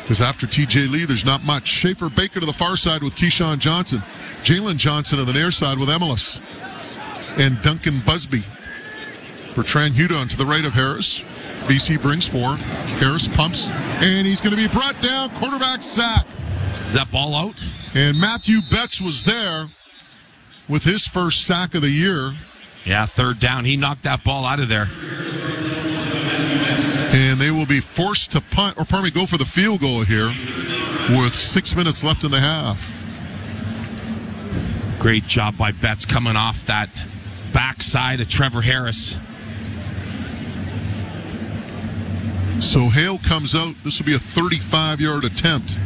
Because after TJ Lee, there's not much. Schaefer Baker to the far side with Keyshawn Johnson. Jalen Johnson on the near side with Emelis. And Duncan Busby. Bertrand Hudon to the right of Harris. BC brings 4. Harris pumps. And he's going to be brought down. Quarterback sack. Is that ball out? And Matthew Betts was there with his first sack of the year. Yeah, 3rd down. He knocked that ball out of there. And they will be forced to punt, or pardon me, go for the field goal here with 6 minutes left in the half. Great job by Betts coming off that backside of Trevor Harris. So Hale comes out. This will be a 35-yard attempt.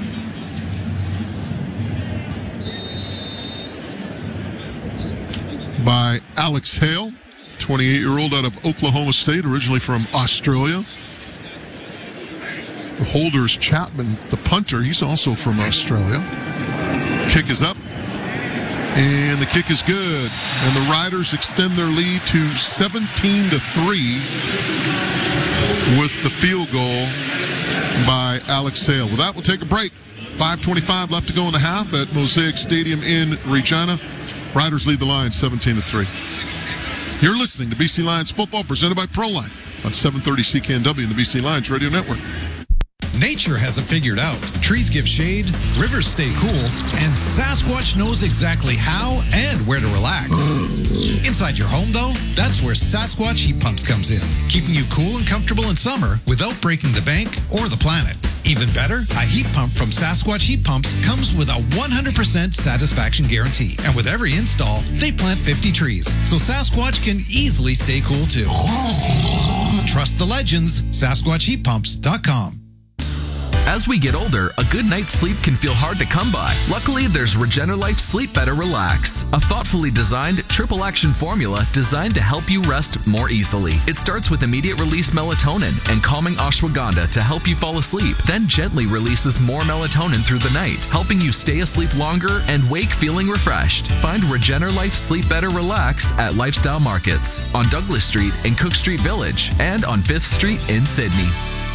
By Alex Hale, 28-year-old out of Oklahoma State, originally from Australia. The holder's Chapman, the punter. He's also from Australia. Kick is up. And the kick is good. And the Riders extend their lead to 17-3 with the field goal by Alex Hale. With that, we'll take a break. 5:25 left to go in the half at Mosaic Stadium in Regina. Riders lead the Lions 17-3. You're listening to BC Lions football presented by Proline on 730 CKNW and the BC Lions Radio Network. Nature has it figured out. Trees give shade, rivers stay cool, and Sasquatch knows exactly how and where to relax. Inside your home, though, that's where Sasquatch Heat Pumps comes in, keeping you cool and comfortable in summer without breaking the bank or the planet. Even better, a heat pump from Sasquatch Heat Pumps comes with a 100% satisfaction guarantee. And with every install, they plant 50 trees, so Sasquatch can easily stay cool too. Trust the legends, SasquatchHeatPumps.com. As we get older, a good night's sleep can feel hard to come by. Luckily, there's Regenerlife Sleep Better Relax, a thoughtfully designed triple-action formula designed to help you rest more easily. It starts with immediate release melatonin and calming ashwagandha to help you fall asleep, then gently releases more melatonin through the night, helping you stay asleep longer and wake feeling refreshed. Find Regenerlife Sleep Better Relax at Lifestyle Markets, on Douglas Street in Cook Street Village, and on 5th Street in Sydney.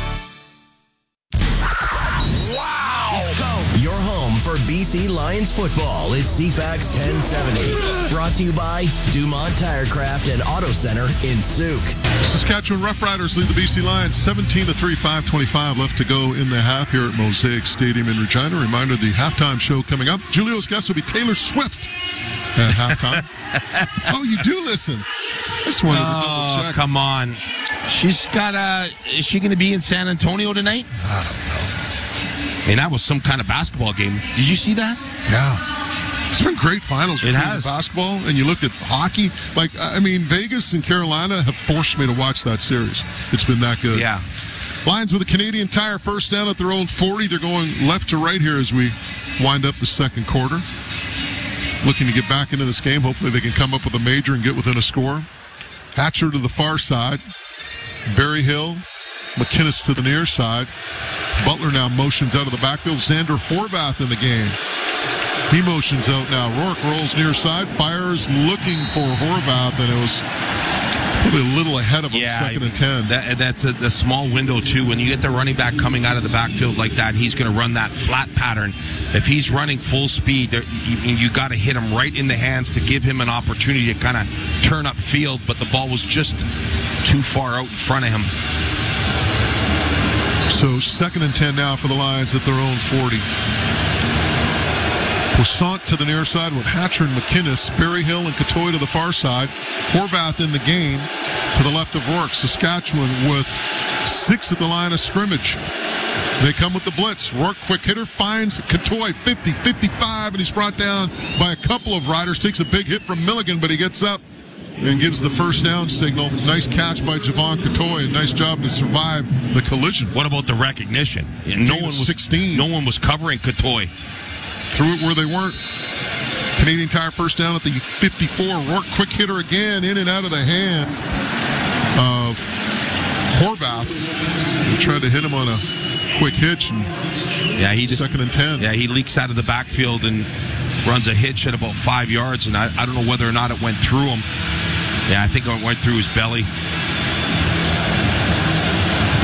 Your home for BC Lions football is CFAX 1070. Brought to you by Dumont Tirecraft and Auto Center in Souk. Saskatchewan Roughriders lead the BC Lions 17-3, 5:25 left to go in the half here at Mosaic Stadium in Regina. Reminder, the halftime show coming up. Julio's guest will be Taylor Swift at halftime. Oh, you do listen. I just wanted to double check. Come on. Is she going to be in San Antonio tonight? I don't know. I mean, that was some kind of basketball game. Did you see that? Yeah. It's been great finals. It has. Basketball, and you look at hockey. Like, I mean, Vegas and Carolina have forced me to watch that series. It's been that good. Yeah. Lions with a Canadian Tire first down at their own 40. They're going left to right here as we wind up the second quarter. Looking to get back into this game. Hopefully they can come up with a major and get within a score. Hatcher to the far side. Berryhill. McInnes to the near side. Butler now motions out of the backfield. Xander Horvath in the game. He motions out now. Rourke rolls near side. Fires looking for Horvath, and it was probably a little ahead of him, 2nd and 10. That's a small window, too. When you get the running back coming out of the backfield like that, he's going to run that flat pattern. If he's running full speed, you got to hit him right in the hands to give him an opportunity to kind of turn up field, but the ball was just too far out in front of him. So 2nd and 10 now for the Lions at their own 40. Poissant to the near side with Hatcher and McInnes. Berryhill and Catoy to the far side. Horvath in the game to the left of Rourke. Saskatchewan with 6 at the line of scrimmage. They come with the blitz. Rourke, quick hitter, finds Catoy 50, 55, and he's brought down by a couple of riders. Takes a big hit from Milligan, but he gets up and gives the first down signal. Nice catch by Javon Catoy, and nice job to survive the collision. What about the recognition? No one was 16. No one was covering Catoy. Threw it where they weren't. Canadian Tire first down at the 54. Rourke, quick hitter again, in and out of the hands of Horvath. He tried to hit him on a quick hitch. And yeah, he just 2nd and 10. Yeah, he leaks out of the backfield and runs a hitch at about 5 yards, and I don't know whether or not it went through him. Yeah, I think it went through his belly.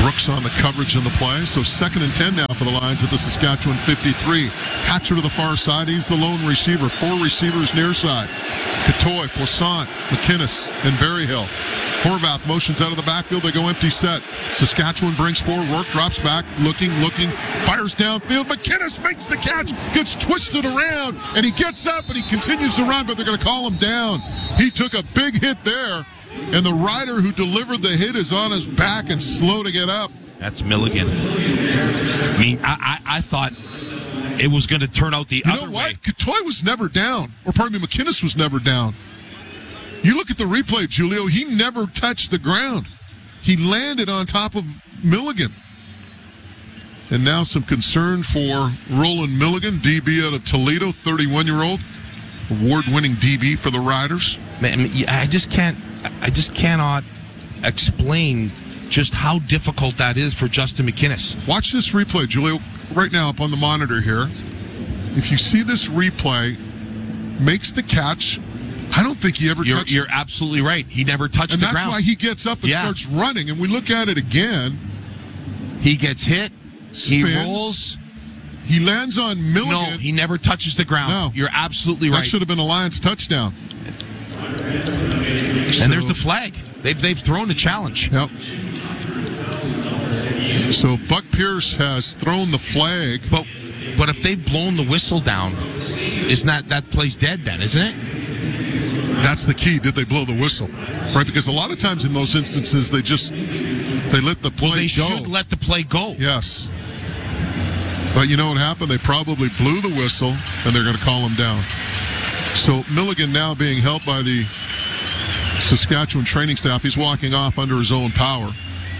Brooks on the coverage and the play. So 2nd and 10 now for the Lions at the Saskatchewan 53. Hatcher to the far side. He's the lone receiver. 4 receivers near side. Catoy, Poisson, McInnes, and Berryhill. Horvath motions out of the backfield. They go empty set. Saskatchewan brings forward. Work drops back. Looking. Fires downfield. McInnes makes the catch. Gets twisted around. And he gets up and he continues to run, but they're going to call him down. He took a big hit there. And the rider who delivered the hit is on his back and slow to get up. That's Milligan. I mean, I thought it was going to turn out the other way. Catoy was never down. Or pardon me, McInnes was never down. You look at the replay, Julio, he never touched the ground. He landed on top of Milligan. And now some concern for Roland Milligan, DB out of Toledo, 31-year-old, award-winning DB for the Riders. Man, I just cannot explain just how difficult that is for Justin McInnes. Watch this replay, Julio, right now up on the monitor here. If you see this replay, makes the catch. I don't think he ever touched. You're absolutely right. He never touched the ground. And that's why he gets up and starts running. And we look at it again. He gets hit. Spins, he rolls. He lands on Milligan. No, he never touches the ground. No. You're absolutely right. That should have been a Lions touchdown. And there's the flag. They've thrown the challenge. Yep. So Buck Pierce has thrown the flag. But if they've blown the whistle down, isn't that play's dead then, isn't it? That's the key. Did they blow the whistle? Right? Because a lot of times in those instances, they let the play go. They should let the play go. Yes. But you know what happened? They probably blew the whistle, and they're going to call him down. So Milligan now being helped by the Saskatchewan training staff. He's walking off under his own power.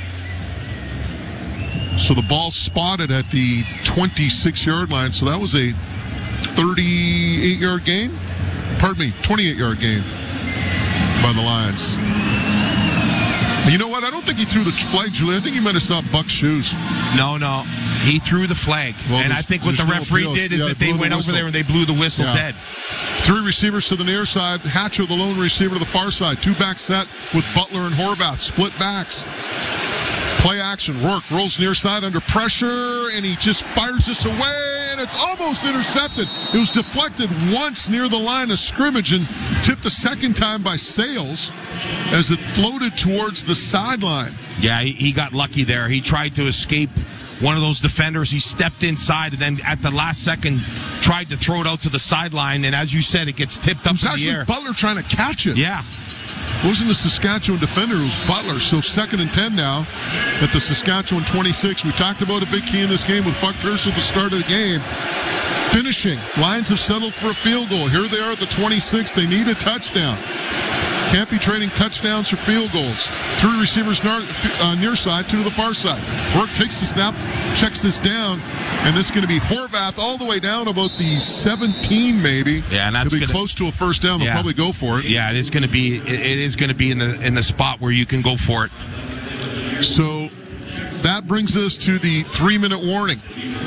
So the ball spotted at the 26-yard line. So that was a 38-yard gain. Pardon me, 28-yard gain by the Lions. You know what? I don't think he threw the flag, Julie. I think he might have saw Buck's shoes. No. He threw the flag. Well, and I think what the referee did is that they went over there and they blew the whistle dead. 3 receivers to the near side. Hatcher, the lone receiver, to the far side. 2-back set with Butler and Horvath. Split backs. Play action. Work. Rolls near side under pressure, and he just fires this away, and it's almost intercepted. It was deflected once near the line of scrimmage and tipped the second time by Sales as it floated towards the sideline. Yeah, he got lucky there. He tried to escape one of those defenders. He stepped inside and then at the last second tried to throw it out to the sideline, and as you said, it gets tipped up in the air. Butler trying to catch it. Yeah. It wasn't the Saskatchewan defender, it was Butler. So 2nd and 10 now at the Saskatchewan 26. We talked about a big key in this game with Buck Pierce at the start of the game. Finishing. Lions have settled for a field goal. Here they are at the 26. They need a touchdown. Can't be trading touchdowns for field goals. 3 receivers near side, 2 to the far side. Work takes the snap, checks this down, and this is going to be Horvath all the way down about the 17 maybe. Yeah, and that's going to be close to a first down. They'll probably go for it. Yeah, it is going to be in the spot where you can go for it. So that brings us to the 3-minute warning.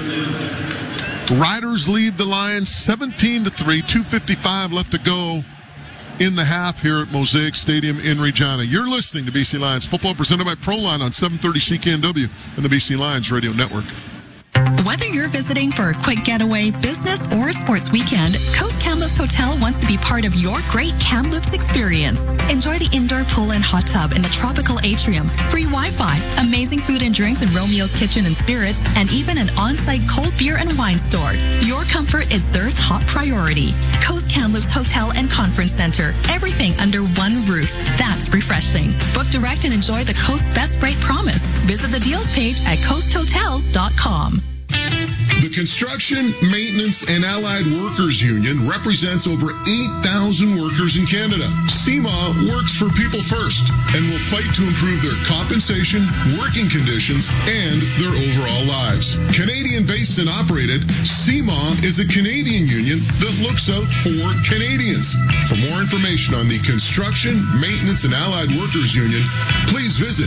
Riders lead the Lions 17-3, 2:55 left to go in the half here at Mosaic Stadium in Regina. You're listening to BC Lions football presented by Proline on 730 CKNW and the BC Lions Radio Network. Whether you're visiting for a quick getaway, business, or sports weekend, Coast Kamloops Hotel wants to be part of your great Kamloops experience. Enjoy the indoor pool and hot tub in the tropical atrium, free Wi-Fi, amazing food and drinks in Romeo's Kitchen and Spirits, and even an on-site cold beer and wine store. Your comfort is their top priority. Coast Kamloops Hotel and Conference Center. Everything under one roof. That's refreshing. Book direct and enjoy the Coast Best Rate Promise. Visit the deals page at coasthotels.com. The Construction, Maintenance, and Allied Workers Union represents over 8,000 workers in Canada. CMA works for people first and will fight to improve their compensation, working conditions, and their overall lives. Canadian-based and operated, CMA is a Canadian union that looks out for Canadians. For more information on the Construction, Maintenance, and Allied Workers Union, please visit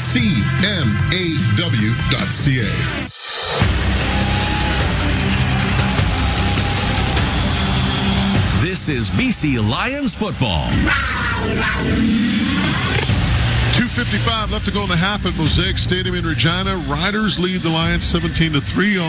cmaw.ca. This is BC Lions football. 2:55 left to go in the half at Mosaic Stadium in Regina. Riders lead the Lions 17-3 on